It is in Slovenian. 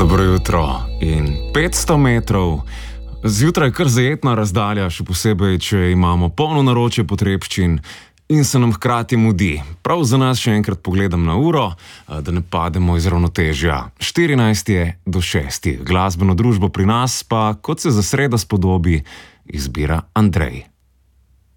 Dobro jutro in 500 metrov. Zjutraj je kar zajetna razdalja, še posebej, če imamo polno naročje potrebščin in se nam hkrati mudi. Prav za nas še enkrat pogledam na uro, da ne pademo iz ravnotežja. 14 je do 6. Glasbeno družbo pri nas pa, kot se za sredo spodobi, izbira Andrej.